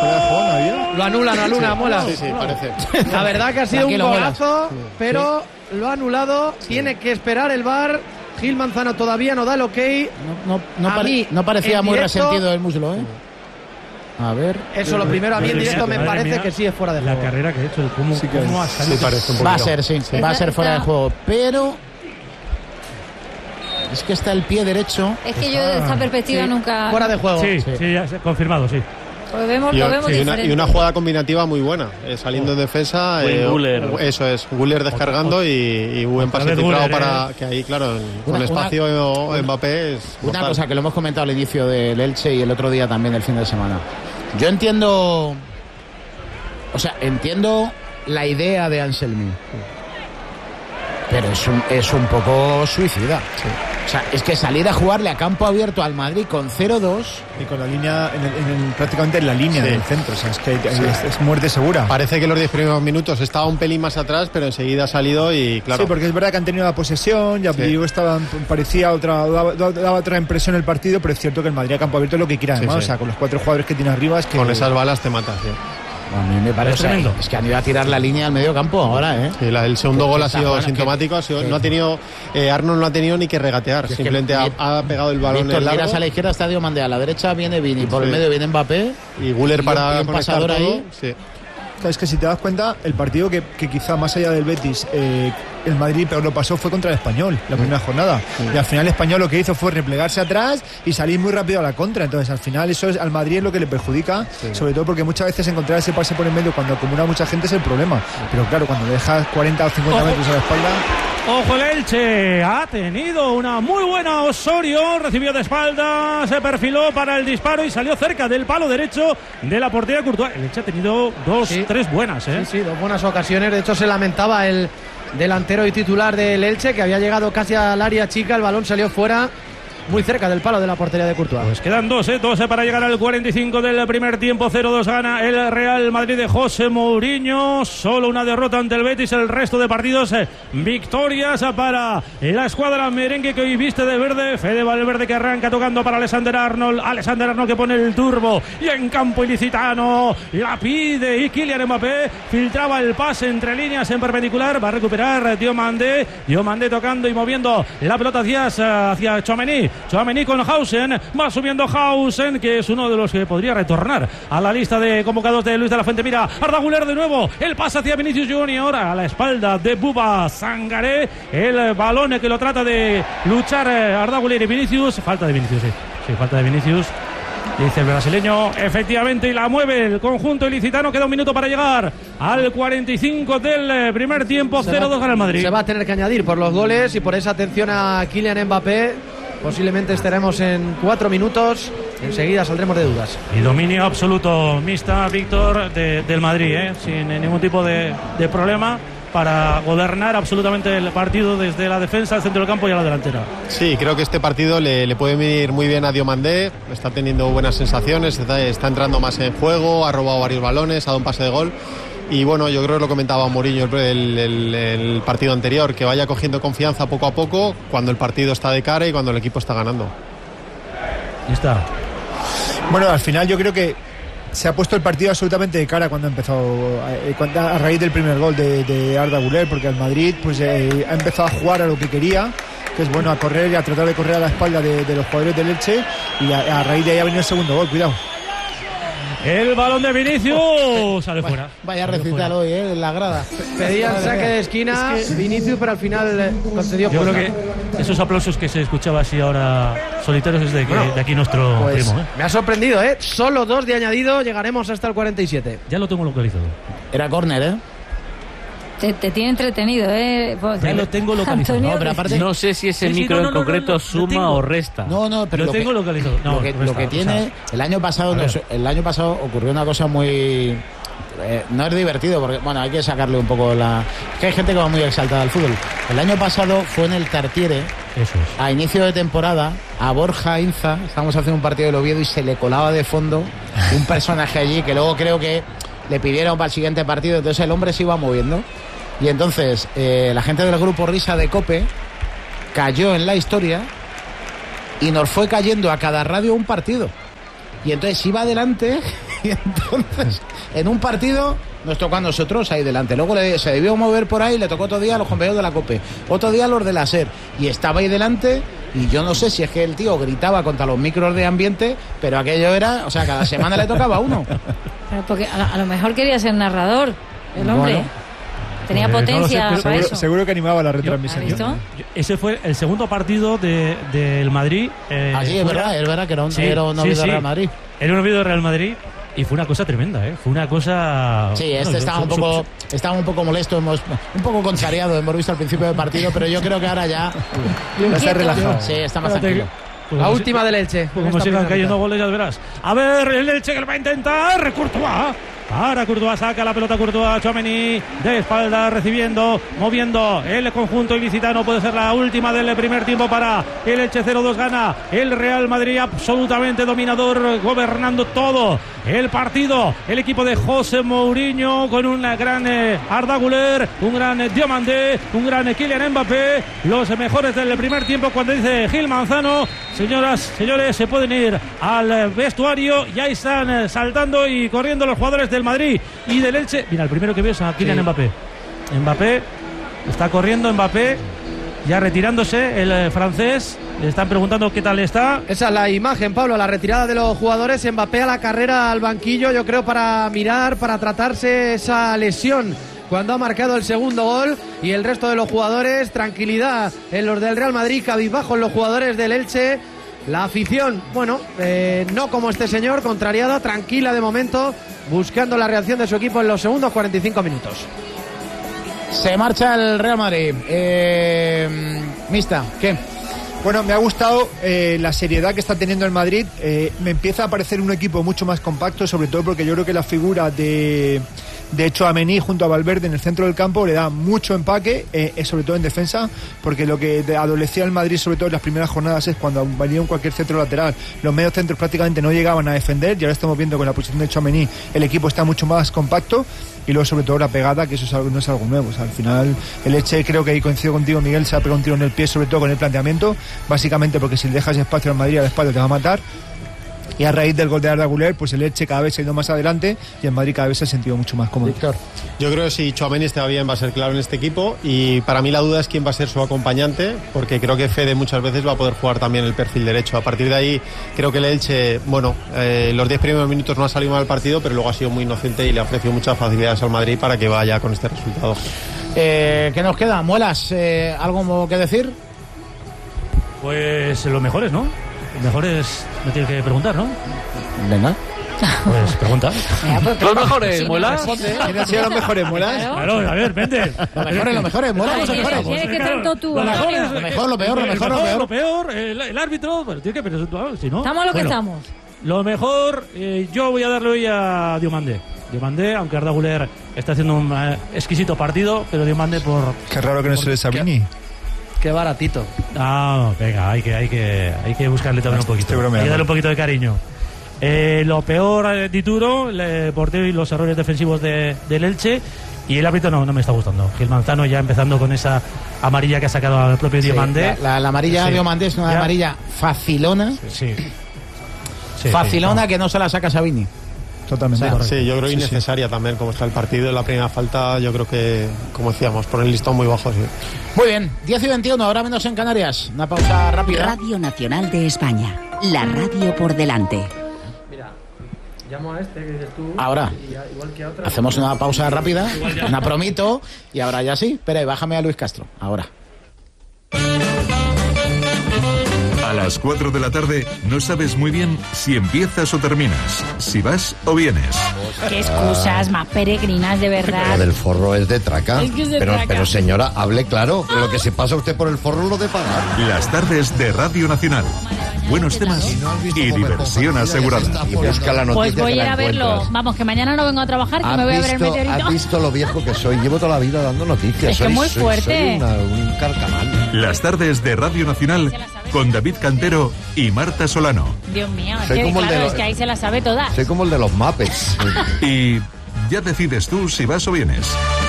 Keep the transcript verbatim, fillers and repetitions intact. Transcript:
fuera de juego no había. Lo anula, lo anula, sí, mola. Sí, sí, parece. La verdad que ha sido un golazo, sí. pero sí. lo ha anulado. Sí. Tiene que esperar el V A R. Gil Manzano todavía no da el ok. No, no, no, pare, no parecía muy directo, resentido el muslo, ¿eh? A ver. Eso lo primero, a mí en directo me parece mía, que sí es fuera de juego. La carrera que ha hecho, el cómo, sí que cómo es, ha salido. Sí parece un poquito. Va a ser, sí, sí. va a ser fuera de juego, pero es que está el pie derecho. Es que yo de esta perspectiva sí. nunca. Fuera de juego. Sí, sí, sí ya, confirmado, sí. Pues vemos, y, lo vemos sí, diferente. Una, y una jugada combinativa muy buena, eh, saliendo en defensa. Eh, eso es, Güler descargando y, y buen pase cifrado para eh. que ahí, claro, con una, espacio una, Mbappé es Una mortal. cosa que lo hemos comentado al inicio del Elche y el otro día también del fin de semana. Yo entiendo, o sea, entiendo la idea de Anselmi, pero es un, es un poco suicida. Sí. O sea, es que salir a jugarle a campo abierto al Madrid con cero dos y con la línea en el, en el, prácticamente en la línea sí. del centro, o sea, es que sí. es, es muerte segura. Parece que los diez primeros minutos estaba un pelín más atrás, pero enseguida ha salido y claro. Sí, porque es verdad que han tenido la posesión, ya sí. estaba, parecía otra, daba, daba otra impresión el partido, pero es cierto que el Madrid a campo abierto es lo que quiere además, sí, sí. o sea, con los cuatro jugadores que tiene arriba es que... Con esas balas te matas, sí. A mí me parece tremendo. Es que han ido a tirar la línea al medio campo ahora, ¿eh? Sí, la, el segundo gol ha sido buena, sintomático. Ha sido, no ha tenido, eh, Arnold no ha tenido ni que regatear. Es simplemente que, ha, ha pegado el balón Víctor, en el largo. Miras a la izquierda está Diomandé, a la derecha viene Vini, por sí. el medio viene Mbappé y Güler para un pasador todo, ahí. Sí. Es que si te das cuenta, el partido que, que quizá más allá del Betis, eh, el Madrid peor lo pasó fue contra el Español, la primera jornada. Sí. Y al final el Español lo que hizo fue replegarse atrás y salir muy rápido a la contra. Entonces al final eso es, al Madrid es lo que le perjudica, sí. sobre todo porque muchas veces encontrar ese pase por el medio cuando acumula mucha gente es el problema. Pero claro, cuando dejas cuarenta o cincuenta Ojo. metros a la espalda... Ojo, el Elche ha tenido una muy buena Osorio, recibió de espalda, se perfiló para el disparo y salió cerca del palo derecho de la portería de Courtois. El Elche ha tenido dos, sí. tres buenas, ¿eh? Sí, sí, dos buenas ocasiones. De hecho, se lamentaba el delantero y titular del Elche, que había llegado casi al área chica, el balón salió fuera, muy cerca del palo de la portería de Courtois. Pues quedan dos, ¿eh? dos para llegar al cuarenta y cinco del primer tiempo. cero dos gana el Real Madrid de José Mourinho. Solo una derrota ante el Betis. El resto de partidos, eh, victorias para la escuadra merengue que hoy viste de verde. Fede Valverde que arranca tocando para Alexander Arnold. Alexander Arnold que pone el turbo. Y en campo ilicitano la pide. Y Kylian Mbappé filtraba el pase entre líneas en perpendicular. Va a recuperar Diomandé. Diomandé tocando y moviendo la pelota hacia, hacia Tchouaméni. Tchouaméni con Hausen, va subiendo Hausen, que es uno de los que podría retornar a la lista de convocados de Luis de la Fuente. Mira, Arda Güler de nuevo, el pase hacia Vinicius Junior, a la espalda de Bouba Sangaré, el balón que lo trata de luchar Arda Güler y Vinicius, falta de Vinicius, sí, sí, falta de Vinicius. Dice el brasileño, efectivamente, y la mueve el conjunto ilicitano. Queda un minuto para llegar al cuarenta y cinco del primer tiempo. cero dos gana el Madrid. Se va a tener que añadir por los goles y por esa atención a Kylian Mbappé. Posiblemente estaremos en cuatro minutos. Enseguida saldremos de dudas. Y dominio absoluto, mixta, Víctor, de, del Madrid, ¿eh? sin ningún tipo de, de problema, para gobernar absolutamente el partido desde la defensa, el centro del campo y a la delantera. Sí, creo que este partido le, le puede venir muy bien a Diomandé. Está teniendo buenas sensaciones, está, está entrando más en juego, ha robado varios balones, ha dado un pase de gol. Y bueno, yo creo que lo comentaba Mourinho el, el, el partido anterior, que vaya cogiendo confianza poco a poco cuando el partido está de cara y cuando el equipo está ganando. Ahí está. Bueno, al final yo creo que se ha puesto el partido absolutamente de cara cuando ha empezado, a raíz del primer gol de, de Arda Güler, porque el Madrid pues eh, ha empezado a jugar a lo que quería, que es bueno, a correr y a tratar de correr a la espalda de, de los jugadores del Elche, y a, a raíz de ahí ha venido el segundo gol, cuidado. El balón de Vinicius sale fuera. Vaya recital hoy, ¿eh? En la grada. Pedían saque de esquina, es que Vinicius, pero al final concedió. Yo creo que esos aplausos que se escuchaba así ahora solitarios es de, que, bueno, de aquí nuestro pues primo, ¿eh? Me ha sorprendido, ¿eh? Solo dos de añadido, llegaremos hasta el cuarenta y siete. Ya lo tengo localizado. Era córner, ¿eh? Te, te tiene entretenido, ¿eh? Pues, ya lo tengo localizado. Antonio, no, pero aparte, no sé si ese sí, micro sí, no, no, en concreto no, no, suma o resta. No, no, pero lo, lo tengo que, localizado. No, lo que, resta, lo que tiene, o sea, el año pasado, no, el año pasado ocurrió una cosa muy, eh, no es divertido porque, bueno, hay que sacarle un poco la. Es que hay gente que va muy exaltada al fútbol. El año pasado fue en el Tartiere. Eso es. A inicio de temporada, a Borja Inza, estábamos haciendo un partido del Oviedo y se le colaba de fondo un personaje allí que luego creo que le pidieron para el siguiente partido, entonces el hombre se iba moviendo. Y entonces eh, la gente del grupo Risa de COPE cayó en la historia y nos fue cayendo a cada radio un partido. Y entonces iba adelante Y entonces, en un partido nos tocó a nosotros ahí delante. Luego le, se debió mover por ahí, le tocó otro día a los compañeros de la COPE, otro día a los de la SER. Y estaba ahí delante, y yo no sé si es que el tío gritaba contra los micros de ambiente, pero aquello era, o sea, cada semana le tocaba a uno. Pero porque a, a lo mejor quería ser narrador, el hombre. Bueno. Tenía Pues no lo sé, potencia pero- para Seguro, eso. seguro que animaba la ¿Has retransmisión. visto? Ese fue el segundo partido de, del Madrid. Eh, Así es fuera- verdad, es verdad que era un, Sí, era un sí, novio de sí. Real Madrid. Era un novio de Real Madrid y fue una cosa tremenda, ¿eh? Fue una cosa... Sí, bueno, este yo- estaba un su- poco, su- estaba un poco molesto, hemos, un poco contrariado, hemos visto al principio del partido, pero yo creo que ahora ya Está relajado. sí, está más Espérate, tranquilo. pues La como última si- del Elche. pues como Esta sigan primera cayendo mitad. goles, ya verás. A ver, el Elche que lo va a intentar. Courtois. Ahora Courtois saca la pelota, Courtois, Tchouaméni de espalda recibiendo, moviendo el conjunto ilicitano. Puede ser la última del primer tiempo para el Elche. Cero dos gana el Real Madrid, absolutamente dominador, gobernando todo el partido. El equipo de José Mourinho con un gran eh, Arda Güler, un gran eh, Diomandé, un gran eh, Kylian Mbappé. Los mejores del primer tiempo cuando dice Gil Manzano, señoras, señores, se pueden ir al eh, vestuario. Ya están eh, saltando y corriendo los jugadores del Madrid y del Elche. Mira, el primero que veo es a Kylian Sí. Mbappé. Mbappé está corriendo, Mbappé ya retirándose, el eh, francés. Le están preguntando qué tal está. Esa es la imagen, Pablo, la retirada de los jugadores. Mbappé a la carrera al banquillo, yo creo, para mirar, para tratarse esa lesión cuando ha marcado el segundo gol. Y el resto de los jugadores, tranquilidad en los del Real Madrid, cabizbajo en los jugadores del Elche. La afición, bueno, eh, no como este señor, contrariada, tranquila de momento, buscando la reacción de su equipo en los segundos cuarenta y cinco minutos. Se marcha el Real Madrid. Eh, Mista, ¿qué? Bueno, me ha gustado eh, la seriedad que está teniendo el Madrid. Eh, me empieza a parecer un equipo mucho más compacto, sobre todo porque yo creo que la figura de, de Tchouaméni junto a Valverde en el centro del campo le da mucho empaque, eh, eh, sobre todo en defensa, porque lo que de- adolecía el Madrid, sobre todo en las primeras jornadas, es cuando valía un cualquier centro lateral, los medios centros prácticamente no llegaban a defender, y ahora estamos viendo con la posición de Tchouaméni el equipo está mucho más compacto. Y luego sobre todo la pegada, que eso es algo, no es algo nuevo. O sea, al final el Elche, creo que ahí coincido contigo, Miguel, se ha pegado un tiro en el pie, sobre todo con el planteamiento, básicamente porque si le dejas espacio al Madrid al espalda te va a matar. Y a raíz del gol de Arda Güler, pues el Elche cada vez se ha ido más adelante y el Madrid cada vez se ha sentido mucho más cómodo. Víctor. Yo creo que si Tchouaméni está bien va a ser claro en este equipo, y para mí la duda es quién va a ser su acompañante, porque creo que Fede muchas veces va a poder jugar también el perfil derecho. A partir de ahí creo que el Elche, bueno, eh, los diez primeros minutos no ha salido mal el partido, pero luego ha sido muy inocente y le ha ofrecido muchas facilidades al Madrid para que vaya con este resultado. Eh, ¿Qué nos queda? Muelas, eh, ¿algo que decir? Pues los mejores, ¿no? Los mejores me tienes que preguntar, ¿no? Venga. Pues pregunta. Los mejores, Sí, Muela. ¿Quién ha sido los mejores, Molas? Claro. Claro, a ver, vente. Lo mejor es lo mejor, es Muelas, Ay, los tienes- mejores. tienes que tanto tú, Lo mejor, Antonio. es- Lo mejor, lo peor, lo el mejor, lo peor. Lo peor, el, el árbitro, pero tiene que pero, claro, si no. Estamos lo que Bueno, estamos. Lo mejor, eh, yo voy a darle hoy a Diomandé. Diomandé, aunque Arda Güler está haciendo un eh, exquisito partido, pero Diomandé por... Qué raro que no se le Sabini. Qué baratito. Ah, venga, hay que, hay que, hay que buscarle también un poquito. Estoy bromeando. Hay que darle un poquito de cariño. Eh, lo peor, eh, Dituro, el portero y los errores defensivos de, del Elche. Y el árbitro no, no me está gustando. Gil Manzano ya empezando con esa amarilla que ha sacado al propio Sí, Diomandé. la, la- la amarilla Sí. de Diomandé es una Ya. amarilla facilona. Sí. Sí, facilona sí, que no se la saca Sabini. Totalmente. O sea, Sí, yo creo Sí, sí. innecesaria también como está el partido. En la primera falta yo creo que, como decíamos, por el listón muy bajo. Sí. Muy bien, diez y veintiuno, ahora menos en Canarias. Una pausa rápida. Radio Nacional de España. La radio por delante. Mira, llamo a este que dices tú. Ahora. y a- igual que a otra. Hacemos una pausa rápida, una promito, y ahora ya sí. Espera, y bájame a Luis Castro. Ahora. A las cuatro de la tarde no sabes muy bien si empiezas o terminas, si vas o vienes. Qué excusas más peregrinas, de Lo verdad. del forro es de traca. Es que es de pero, traca. pero señora, hable claro. Lo que se pasa usted por el forro lo de pagar. Las tardes de Radio Nacional. Buenos temas y diversión asegurada. Y busca la noticia. Pues voy que a ir la a verlo. encuentras. Vamos, que mañana no vengo a trabajar, que ¿Has me voy a ver el visto, meteorito. has visto lo viejo que soy? Llevo toda la vida dando noticias. Es que soy, muy soy- fuerte. soy una- un carcamal. Las tardes de Radio Nacional con David Cantero y Marta Solano. Dios mío, es Soy que, como el de claro, los- es que ahí se las sabe todas. Soy como el de los Muppets. Y ya decides tú si vas o vienes.